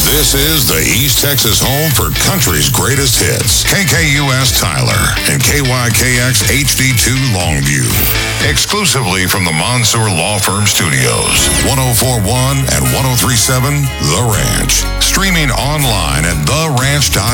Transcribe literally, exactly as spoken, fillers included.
This is the East Texas home for country's greatest hits. K K U S Tyler and K Y K X H D two Longview. Exclusively from the Mansour Law Firm Studios. one oh four point one and one oh three point seven The Ranch. Streaming online at the ranch dot com.